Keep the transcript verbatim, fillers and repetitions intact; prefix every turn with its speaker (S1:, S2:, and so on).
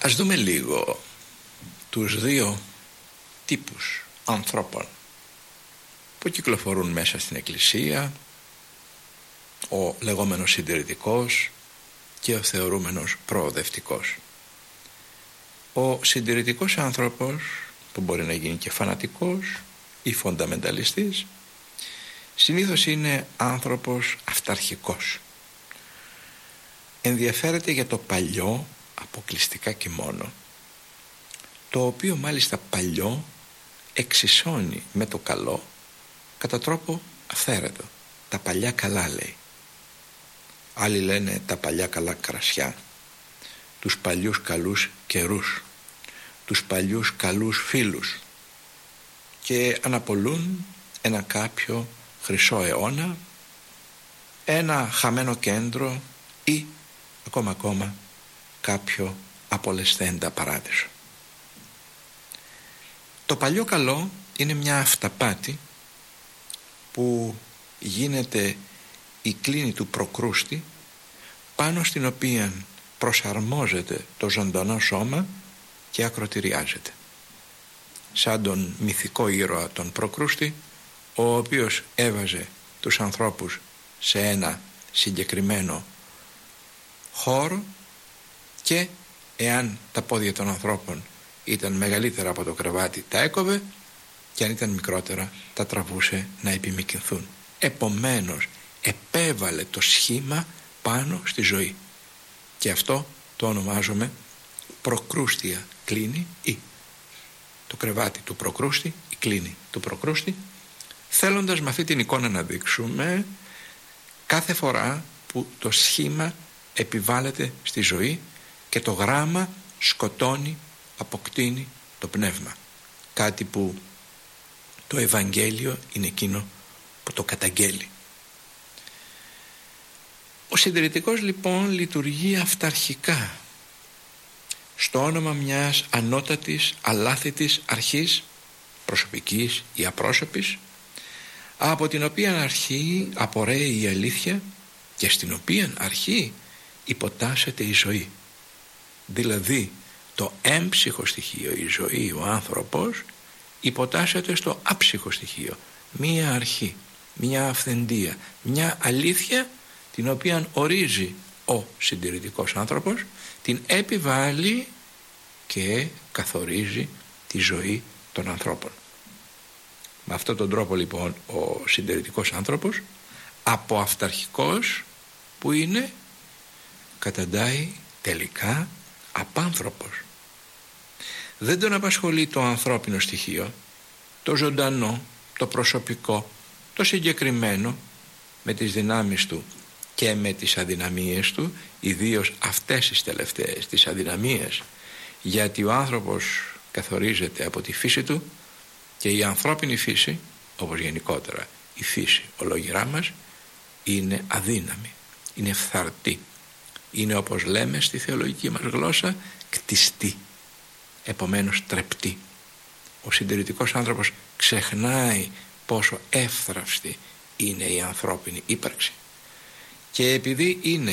S1: Ας δούμε λίγο τους δύο τύπους ανθρώπων που κυκλοφορούν μέσα στην Εκκλησία, ο λεγόμενος συντηρητικός και ο θεωρούμενος προοδευτικός. Ο συντηρητικός άνθρωπος, που μπορεί να γίνει και φανατικός ή φονταμενταλιστής, συνήθως είναι άνθρωπος αυταρχικός. Ενδιαφέρεται για το παλιό αποκλειστικά και μόνο, το οποίο μάλιστα παλιό εξισώνει με το καλό κατά τρόπο αυθαίρετο. Τα παλιά καλά, λέει. Άλλοι λένε τα παλιά καλά κρασιά, τους παλιούς καλούς καιρούς, τους παλιούς καλούς φίλους, και αναπολούν ένα κάποιο χρυσό αιώνα, ένα χαμένο κέντρο ή ακόμα ακόμα κάποιο απολεσθέντα παράδεισο. Το παλιό καλό είναι μια αυταπάτη που γίνεται η κλίνη του προκρούστη, πάνω στην οποία προσαρμόζεται το ζωντανό σώμα και ακροτηριάζεται. Σαν τον μυθικό ήρωα τον Προκρούστη, ο οποίος έβαζε τους ανθρώπους σε ένα συγκεκριμένο χώρο και εάν τα πόδια των ανθρώπων ήταν μεγαλύτερα από το κρεβάτι τα έκοβε, και αν ήταν μικρότερα τα τραβούσε να επιμικρυνθούν. Επομένως επέβαλε το σχήμα πάνω στη ζωή, και αυτό το ονομάζουμε προκρούστια κλίνη, ή το κρεβάτι του Προκρούστη, η κλίνη του Προκρούστη, θέλοντας με αυτή την εικόνα να δείξουμε κάθε φορά που το σχήμα επιβάλλεται στη ζωή και το γράμμα σκοτώνει, αποκτήνει το πνεύμα. Κάτι που το Ευαγγέλιο είναι εκείνο που το καταγγέλει. Ο συντηρητικός λοιπόν λειτουργεί αυταρχικά, στο όνομα μιας ανώτατης αλάθητης αρχής, προσωπικής ή απρόσωπης, από την οποία αρχή απορρέει η αλήθεια και στην οποία αρχή υποτάσσεται η ζωή. Δηλαδή το έμψυχο στοιχείο, η ζωή, ο άνθρωπος, υποτάσσεται στο άψυχο στοιχείο, μία αρχή, μία αυθεντία, μία αλήθεια, την οποία ορίζει ο συντηρητικός άνθρωπος, την επιβάλλει και καθορίζει τη ζωή των ανθρώπων. Με αυτόν τον τρόπο λοιπόν ο συντηρητικός άνθρωπος, από αυταρχικός που είναι, καταντάει τελικά απάνθρωπος. Δεν τον απασχολεί το ανθρώπινο στοιχείο, το ζωντανό, το προσωπικό, το συγκεκριμένο, με τις δυνάμεις του και με τις αδυναμίες του, ιδίως αυτές τις τελευταίες, τις αδυναμίες, γιατί ο άνθρωπος καθορίζεται από τη φύση του, και η ανθρώπινη φύση, όπως γενικότερα η φύση ολογυρά μας, είναι αδύναμη, είναι φθαρτή, είναι, όπως λέμε στη θεολογική μας γλώσσα, κτιστή, επομένως τρεπτή. Ο συντηρητικός άνθρωπος ξεχνάει πόσο εύθραυστη είναι η ανθρώπινη ύπαρξη, και επειδή είναι